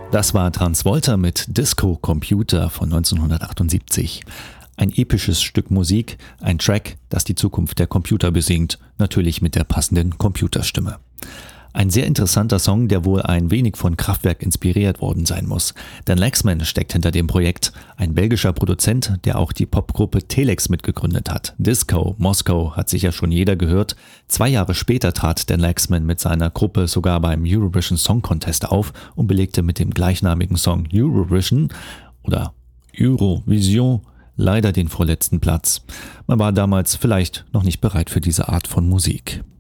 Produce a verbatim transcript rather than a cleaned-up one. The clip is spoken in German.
Das war Transvolta mit Disco Computer von neunzehnhundertachtundsiebzig. Ein episches Stück Musik, ein Track, das die Zukunft der Computer besingt, natürlich mit der passenden Computerstimme. Ein sehr interessanter Song, der wohl ein wenig von Kraftwerk inspiriert worden sein muss. Denn Lexman steckt hinter dem Projekt, ein belgischer Produzent, der auch die Popgruppe Telex mitgegründet hat. Disco, Moskau hat sicher schon jeder gehört. Zwei Jahre später trat Dan Lexman mit seiner Gruppe sogar beim Eurovision Song Contest auf und belegte mit dem gleichnamigen Song Eurovision oder Eurovision leider den vorletzten Platz. Man war damals vielleicht noch nicht bereit für diese Art von Musik.